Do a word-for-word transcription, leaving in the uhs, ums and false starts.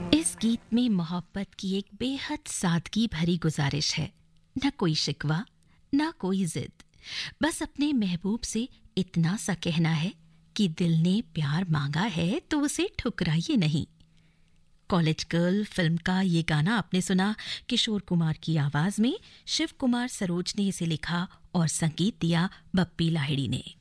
इस गीत में मोहब्बत की एक बेहद सादगी भरी गुजारिश है। न कोई शिकवा, न कोई जिद, बस अपने महबूब से इतना सा कहना है कि दिल ने प्यार मांगा है तो उसे ठुकराइए नहीं। कॉलेज गर्ल फिल्म का ये गाना आपने सुना किशोर कुमार की आवाज में। शिव कुमार सरोज ने इसे लिखा और संगीत दिया बप्पी लाहिड़ी ने।